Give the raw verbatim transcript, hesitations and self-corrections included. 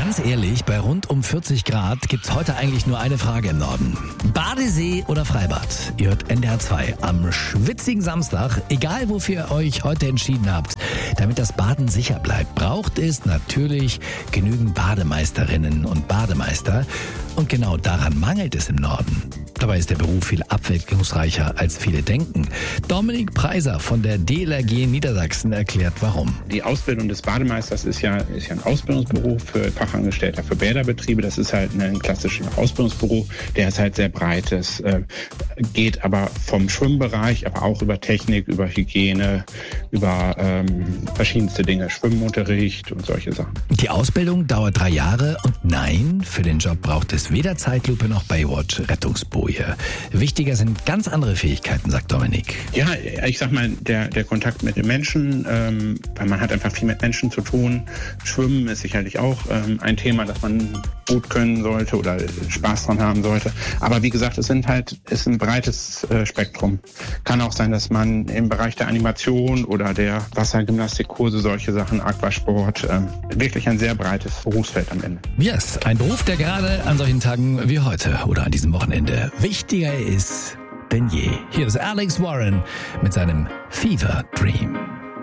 Ganz ehrlich, bei rund um vierzig Grad gibt's heute eigentlich nur eine Frage im Norden. Badesee oder Freibad? Ihr hört N D R zwei am schwitzigen Samstag. Egal, wofür ihr euch heute entschieden habt, damit das Baden sicher bleibt, braucht es natürlich genügend Bademeisterinnen und Bademeister. Und genau daran mangelt es im Norden. Dabei ist der Beruf viel abwechslungsreicher, als viele denken. Dominik Preiser von der D L R G Niedersachsen erklärt, warum. Die Ausbildung des Bademeisters ist ja, ist ja ein Ausbildungsberuf für Fachangestellter für Bäderbetriebe. Das ist halt ein klassischer Ausbildungsberuf, der ist halt sehr breit. Das äh, geht aber vom Schwimmbereich, aber auch über Technik, über Hygiene, über ähm, verschiedenste Dinge, Schwimmunterricht und solche Sachen. Die Ausbildung dauert drei Jahre und nein, für den Job braucht es weder Zeitlupe noch Baywatch-Rettungsboje. Wichtiger sind ganz andere Fähigkeiten, sagt Dominik. Ja, ich sag mal, der, der Kontakt mit den Menschen, ähm, weil man hat einfach viel mit Menschen zu tun. Schwimmen ist sicherlich auch ähm, ein Thema, das man gut können sollte oder Spaß dran haben sollte. Aber wie gesagt, es sind halt, ist ein breites äh, Spektrum. Kann auch sein, dass man im Bereich der Animation oder der Wassergymnastikkurse, solche Sachen, Aquasport, ähm, wirklich ein sehr breites Berufsfeld am Ende. Yes, ein Beruf, der gerade an solchen Tagen wie heute oder an diesem Wochenende wichtiger ist denn je. Hier ist Alex Warren mit seinem Fever Dream.